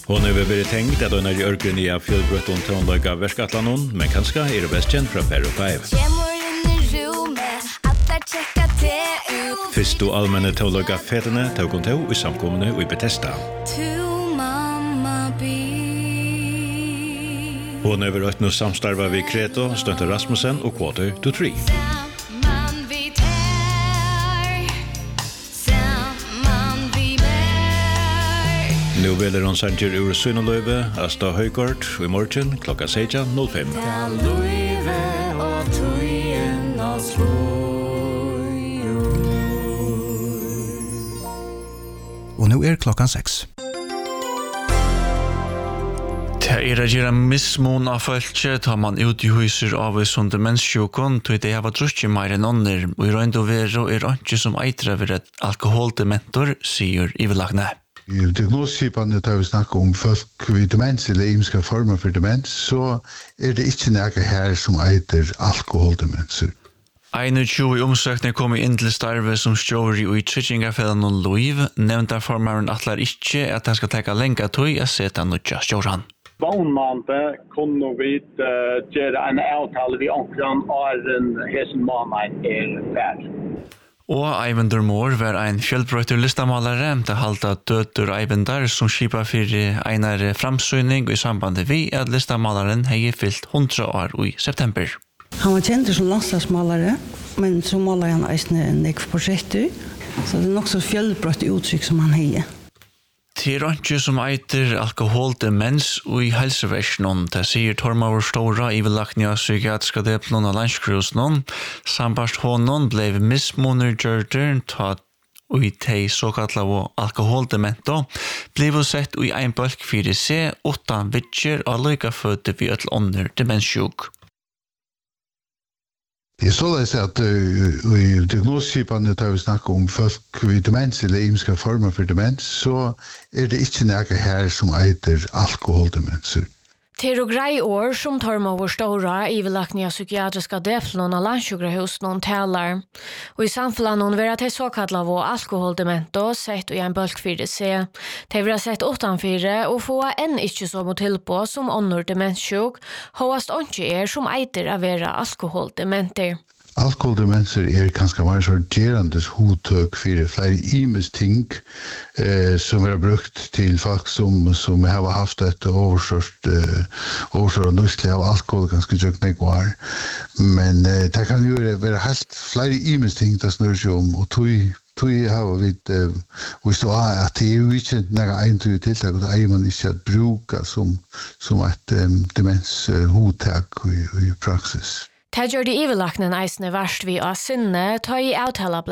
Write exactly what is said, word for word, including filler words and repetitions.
Hon har vært tenkt at hun er i ørken i av fjellbrøtt og trådløyga verskatlanon, men kanskje er det best kjent fra Perro Five. Fyrst og allmenne trådløyga fetene tog hun til i samkommende og i Bethesda. Hon har vært noe samstarva ved Kreto, Stønte Rasmussen og Quarter to Three. Nu veler hon sanger ur Sunnoløyve, Asta Høygård, i morgen klokka sexton noll fem. Og nu er klokkan seks. Det er å gjøre mismon av følge, tar man ut i huser av som demenssjukon, til det har drukket mer enn ånder, og i røynd og vero er ikke som eitra ved et alkoholdementor, sier Iverlagne. I diagnosskipene tar vi snakke om folk ved demens eller imiske former for demens, så er det ikke noe her som eiter alkoholdemenser. einogtjúgu omsøkninger kom inn til starve som stjåri og i Tryggingafellen og Loiv, nevnte formaren atler ikke at han skal teka lenga tøy å sette nødja stjåran. Vånmante kunne vi uh, gjøre en avtale ved omkring åren hesen måned er færd. Og Eivinder Moore var ein fjellbrøyter listamalare til halta døtur Eivindar som skipa fyrir einar framsøyning i samband vi at listamalaren hei fyllt hundra år i september. Han var kjent som landslagsmalare, men så maler han eisne en ekv prosjekter, så det er nok så fjellbrøyter uttrykk som han hei. Det er ikke som eiter alkoholdemens og i helseversjonen, det sier Tormauer Stora i velakning av psykiatriska deplen av landskrusen. Sambast honom ble mismoner gjørter tatt og i de såkalla alkoholdemento ble sett i en bølg fire C utan vitjer og lykka fødte vi et under demenssjuk. Det er så det at uh, i diagnosskipene tar vi snakke om folk ved demens eller imiske former for demens, så er det ikke noe her som eiter alkoholdemenser. Til og grei år som Tormauer Stora i velakning av psykiatriska deplen av landssjukrahusen talar. Og i samfunnet vil det såkalla av alkoholdemento sett i en bølg fire C. Det vil ha sett utanfire og få enn ikke så mot tilpå som ånder demenssjuk, hoast ikke er som eiter av være alkoholdementer. Alkoholdemenser er kanskje mer sorgerandes hodtøk for flere imes ting eh, som er brukt til folk som, som har haft et oversørt eh, oversørt nøstlig av alkohol ganske tjøkne var. Men eh, det kan jo være helt flere imes ting det snør seg om, og tog tog har vi uh, hvis det er at det er jo ikke noe egentydig tiltak, og det er man ikke at bruke som, som et um, demens uh, hodtak i, i praksis. Det gjør de iverlaknen eisne verst vi av sinne, ta i avtala